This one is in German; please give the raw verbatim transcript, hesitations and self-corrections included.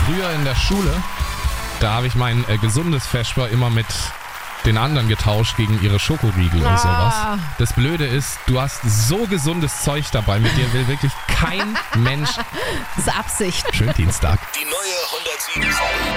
früher in der Schule, da habe ich mein äh, gesundes Vesper immer mit den anderen getauscht gegen ihre Schokoriegel und Ah. sowas. Das Blöde ist, du hast so gesundes Zeug dabei, mit dir will wirklich kein Mensch. Das ist Absicht. Schönen Dienstag. Die neue hundertsieben.